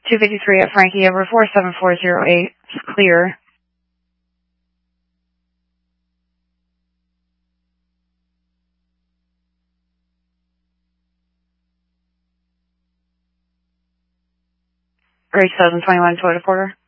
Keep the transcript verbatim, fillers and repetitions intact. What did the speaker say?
two fifty-three at Frankie over four seven four zero eight. It's clear. Grade seven twenty-one Toyota Porter.